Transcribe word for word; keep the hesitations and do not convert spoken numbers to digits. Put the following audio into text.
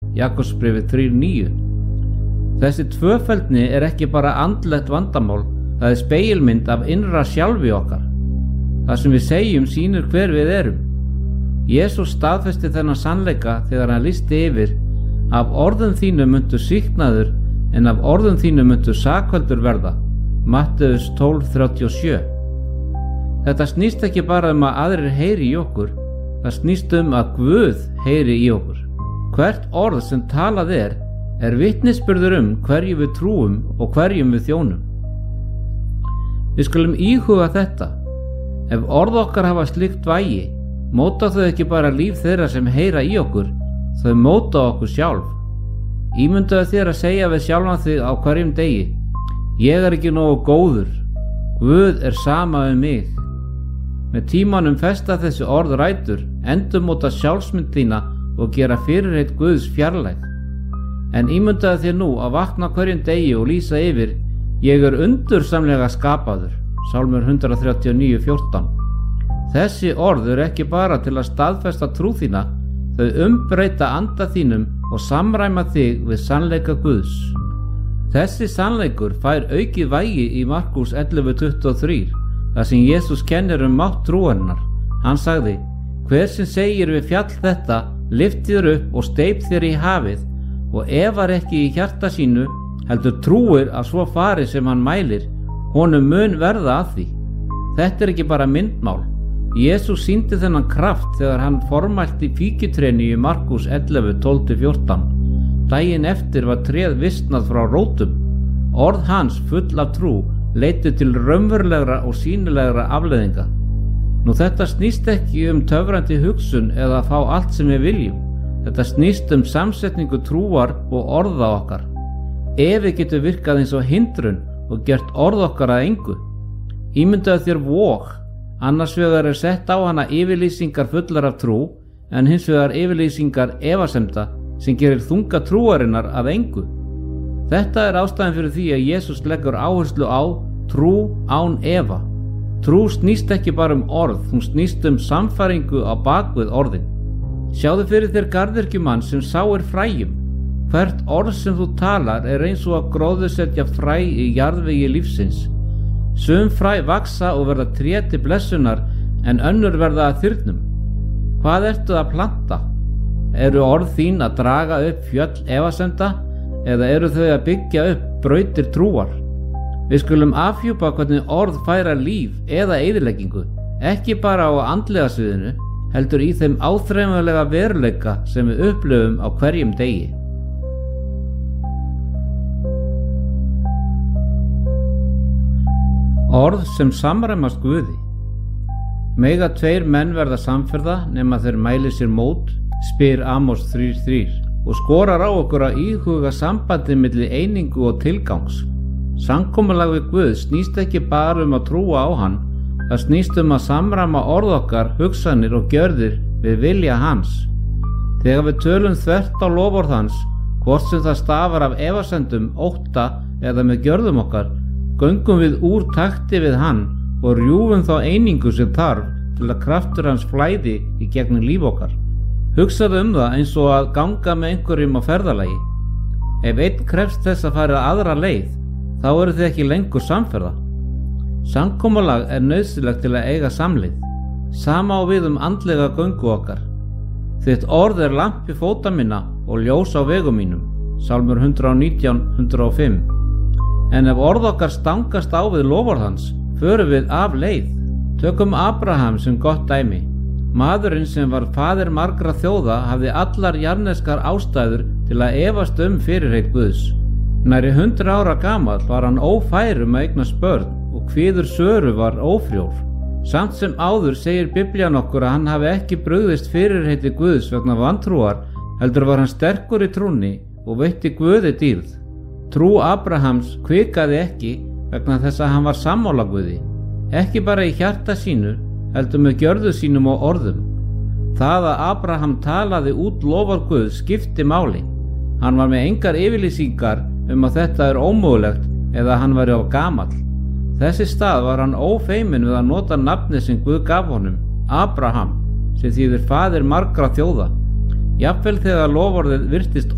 Jakobsbréfið þrjú níu. Þessi tvöfeldni er ekki bara andlegt vandamál, það er spegilmynd af innra sjálfi okkar. Það sem við segjum sýnir hver við erum. Jesús staðfesti þennan sannleika þegar hann lýsti yfir: af orðum þínum muntu sýknaður, en af orðum þínum muntu sakfelldur verða. Matteus tólf þrjátíu og sjö. Þetta snýst ekki bara um að aðrir heyri í okkur, það snýst um að Guð heyri í okkur. Hvert orð sem talað er, er vitnisburður um hverju við trúum og hverjum við þjónum. Við skulum íhuga þetta. Ef orð okkar hafa slíkt vægi, móta þau ekki bara líf þeirra sem heyra í okkur, þau móta okkur sjálf. Ímyndaðu þér að segja við sjálfan þig á hverjum degi: ég er ekki nógu góður, Guð er sama um mig. Með tímanum festa þessi orð rætur, endurmóta sjálfsmynd þína og gera fyrirheit Guðs fjarlæg. En ímyndaðu þér nú að vakna hverjum degi og lýsa yfir: ég er undursamlega skapaður. Sálmur hundrað þrjátíu og níu fjórtán. Þessi orð eru ekki bara til að staðfesta trú þína, þau umbreyta anda þínum og samræma þig við sannleika Guðs. Þessi sannleikur fær aukið vægi í Markús ellefu tuttugu og þrjú, þar sem Jesús kennir um mátt trúarinnar. Hann sagði: hver sem segir við fjall þetta, lyft þér upp og steyp þér í hafið, og efar ekki í hjarta sínu, heldur trúir að svo fari sem hann mælir, honum mun verða að því. Þetta er ekki bara myndmál. Jesús sýndi þennan kraft þegar hann formælti fíkjutrénu í Markús ellefu tólf til fjórtán. Daginn eftir var tréð visnað frá rótum. Orð hans full af trú leiddu til raunverulegra og sýnilegra afleiðinga. Nú þetta snýst ekki um töfrandi hugsun eða að fá allt sem við viljum. Þetta snýst um samsetningu trúar og orða okkar. Efi getur virkað eins og hindrun og gert orð okkar að engu. Ímyndaðu þér vog, annars vegar er sett á hana yfirlýsingar fullar af trú, en hins vegar yfirlýsingar efasemda sem gerir þunga trúarinnar að engu. Þetta er ástæðan fyrir því að Jesús leggur áherslu á trú án efa. Trú snýst ekki bara um orð, hún snýst um samfæringu á bakvið orðin. Sjáðu fyrir þér garðyrkjumann sem sáir fræjum. Hvert orð sem þú talar er eins og að gróðursetja fræ í jarðvegi lífsins. Sum fræ vaksa og verða tré til blessunar, en önnur verða að þyrnum. Hvað ertu að planta? Eru orð þín að draga upp fjöll efasemda, eða eru þau að byggja upp brautir trúar? Við skulum afhjúpa hvernig orð færa líf eða eyðileggingu, ekki bara á andlega sviðinu, heldur í þeim áþreifanlega veruleika sem við upplifum á hverjum degi. Orð sem samræmast Guði. Mega tveir menn verða samferða nema þeir mæli sér mót, spyr Amos þrjú þrjú, og skorar á okkur að íhuga sambandi milli einingu og tilgangs. Samkomulag við Guð snýst ekki bara um að trúa á hann, það snýst um að samræma orð okkar, hugsanir og gjörðir við vilja hans. Þegar við tölum þvert á loforð hans, hvort sem það stafar af efasemdum, ótta eða með gjörðum okkar, göngum við úr takti við hann og rjúfum þá einingu sem þarf til að kraftur hans flæði í gegnum líf okkar. Hugsaðu um það eins og að ganga með einhverjum á ferðalagi. Ef einn krefst þess að fara aðra leið, þá eru þið ekki lengur samferða. Samkomulag er nauðsynlegt til að eiga samleið. Sama á við um andlega göngu okkar. Þitt orð er lampi fóta minna og ljós á vegum mínum. Sálmur hundrað og nítján hundrað og fimm. En ef orð okkar stangast á við loforð hans, förum við af leið. Tökum Abraham sem gott dæmi. Maðurinn sem var faðir margra þjóða hafði allar jarðneskar ástæður til að efast um fyrirheit Guðs. Nærri hundrað ára gamall var hann ófær um að eignast börn og kviður Söru var ófrjór. Samt sem áður segir Biblían okkur að hann hafi ekki brugðist fyrirheiti Guðs vegna vantrúar, heldur var hann sterkur í trúnni og veitti Guði dýrð. Trú Abrahams hvikaði ekki vegna þess að hann var sammála Guði, ekki bara í hjarta sínu, heldur með gjörðu sínum og orðum. Það að Abraham talaði út lofar Guð skipti máli. Hann var með engar yfirlýsingar um að þetta er ómögulegt eða hann væri of gamall. Þessi stað var hann ófeimin við að nota nafnið sem Guð gaf honum, Abraham, sem þýðir faðir margra þjóða. Jafnvel þegar loforðið virtist